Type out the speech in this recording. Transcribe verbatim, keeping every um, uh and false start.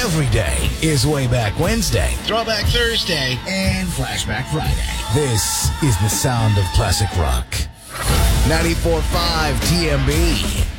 Every day is Way Back Wednesday, Throwback Thursday, and Flashback Friday. This is the sound of classic rock. ninety-four point five T M B.